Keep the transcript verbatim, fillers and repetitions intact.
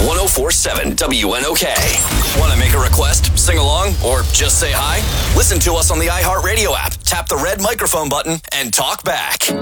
one oh four point seven W N O K. Want to make a request, sing along, or just say hi? Listen to us on the iHeartRadio app. Tap the red microphone button and talk back.